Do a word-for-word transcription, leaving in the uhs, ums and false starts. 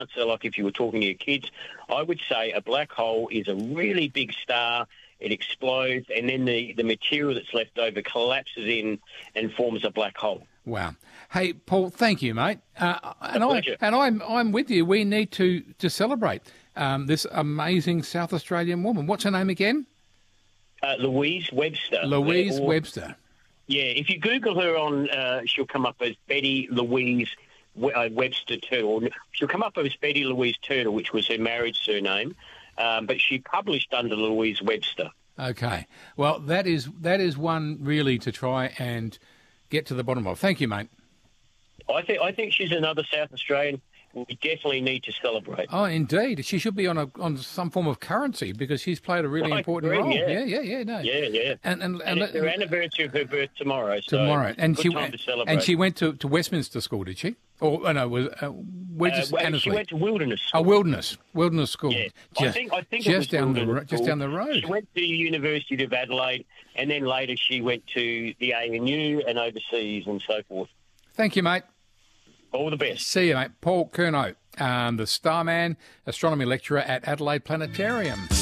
answer, like if you were talking to your kids, I would say a black hole is a really big star. It explodes, and then the, the material that's left over collapses in and forms a black hole. Wow. Hey, Paul, thank you, mate. Uh, and a I pleasure. and I'm I'm with you. We need to to celebrate um, this amazing South Australian woman. What's her name again? Uh, Louise Webster. Louise or, Webster. Yeah, if you Google her on, uh, she'll come up as Betty Louise uh, Webster Turtle. She'll come up as Betty Louise Turtle, which was her marriage surname, um, but she published under Louise Webster. Okay. Well, that is that is one really to try and get to the bottom of. Thank you, mate. I think I think she's another South Australian we definitely need to celebrate. Oh, indeed. She should be on a on some form of currency because she's played a really I important agree, role. Yeah, yeah, yeah, yeah. No. Yeah, yeah. And and, and, and it's and her anniversary of her birth tomorrow. So tomorrow, and good she time to celebrate. and she went to, to Westminster School, did she? Or oh, no, was uh, where did Uh, well, she went to Wilderness School. Oh, Wilderness, Wilderness School. Yeah, just, I think I think it was just down the Wilderness just School. down the road. She went to University of Adelaide, and then later she went to the A N U and overseas and so forth. Thank you, mate. All the best. See you, mate. Paul Curnow, um, the Starman astronomy lecturer at Adelaide Planetarium.